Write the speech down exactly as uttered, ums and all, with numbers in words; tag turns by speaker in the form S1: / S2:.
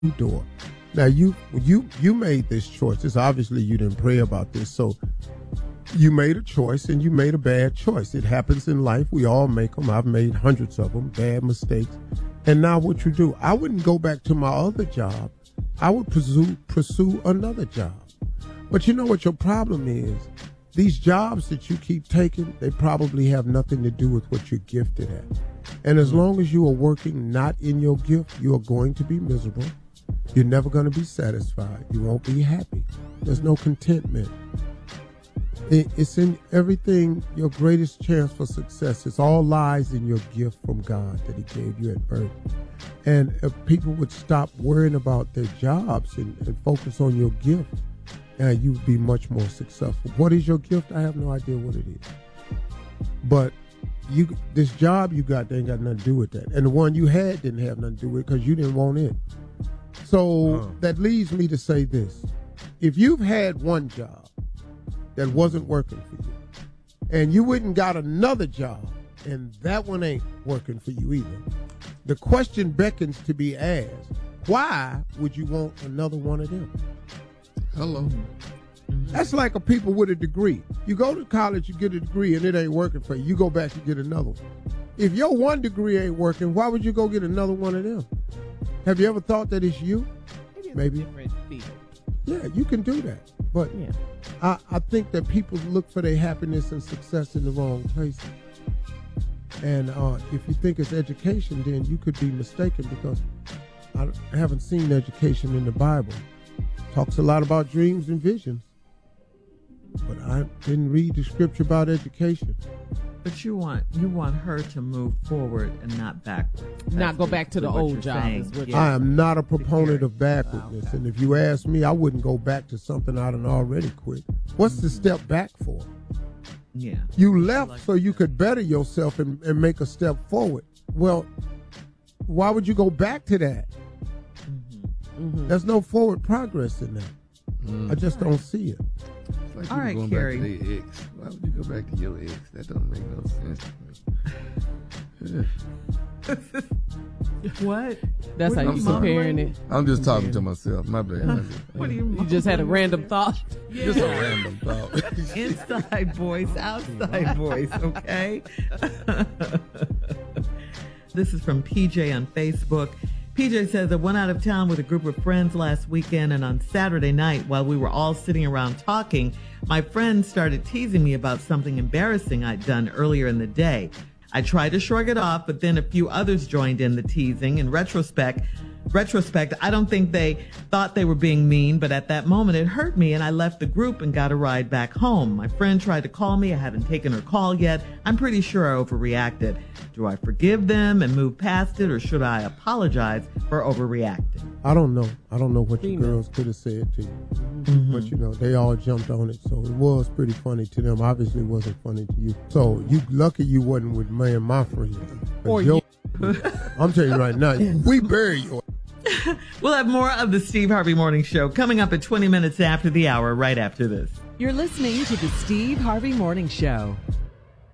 S1: door. Now you you you made this choice. It's obviously you didn't pray about this, so you made a choice and you made a bad choice. It happens in life. We all make them. I've made hundreds of them, bad mistakes. And now what you do? I wouldn't go back to my other job. I would pursue pursue another job. But you know what your problem is? These jobs that you keep taking, they probably have nothing to do with what you're gifted at. And as long as you are working not in your gift, you are going to be miserable. You're never going to be satisfied. You won't be happy. There's no contentment. It's in everything, your greatest chance for success. It's all lies in your gift from God that he gave you at birth. And if people would stop worrying about their jobs and, and focus on your gift, uh, you would be much more successful. What is your gift? I have no idea what it is. But you, this job you got, they ain't got nothing to do with that. And the one you had didn't have nothing to do with it because you didn't want it. So oh. that leads me to say this. If you've had one job that wasn't working for you, and you went and got another job, and that one ain't working for you either, the question beckons to be asked, why would you want another one of them?
S2: Hello.
S1: That's like a people with a degree. You go to college, you get a degree, and it ain't working for you. You go back and get another one. If your one degree ain't working, why would you go get another one of them? Have you ever thought that it's you?
S3: Maybe.
S1: Maybe.
S3: Different field.
S1: Yeah, you can do that. But
S3: yeah.
S1: I, I think that people look for their happiness and success in the wrong places. And uh, if you think it's education, then you could be mistaken because I haven't seen education in the Bible. Talks a lot about dreams and visions. But I didn't read the scripture about education.
S4: But you want you want her to move forward and not backwards. That's
S3: not go back to the old job. Is what
S1: I am not a proponent of backwardness. Okay. And if you ask me, I wouldn't go back to something I done already quit. What's mm-hmm. the step back for?
S4: Yeah.
S1: You left
S4: like
S1: so you could better yourself and, and make a step forward. Well, why would you go back to that? Mm-hmm. Mm-hmm. There's no forward progress in that. Mm. I just don't see it.
S2: It's like
S4: All
S2: you
S4: right,
S2: going
S4: Carrie.
S2: back to their ex. Why would you go back to your ex? That don't make no sense to
S4: me. What?
S3: That's
S4: what
S3: how you comparing it.
S2: I'm just talking to myself. My bad.
S4: Huh? What do you?
S3: You just had a random thought.
S4: Yeah.
S2: Just a random thought.
S4: Inside voice, outside voice. Okay. This is from P J on Facebook. P J says, I went out of town with a group of friends last weekend, and on Saturday night, while we were all sitting around talking, my friends started teasing me about something embarrassing I'd done earlier in the day. I tried to shrug it off, but then a few others joined in the teasing. In retrospect, retrospect, I don't think they thought they were being mean, but at that moment it hurt me, and I left the group and got a ride back home. My friend tried to call me. I haven't taken her call yet. I'm pretty sure I overreacted. Do I forgive them and move past it, or should I apologize for overreacting?
S1: I don't know. I don't know what the girls could have said to you. Mm-hmm. But, you know, they all jumped on it, so it was pretty funny to them. Obviously, it wasn't funny to you. So, you lucky you wasn't with me and my friend.
S3: Or
S1: your,
S3: you.
S1: I'm telling you right now, we bury you.
S4: We'll have more of the Steve Harvey Morning Show coming up at twenty minutes after the hour, right after this.
S5: You're listening to the Steve Harvey Morning Show.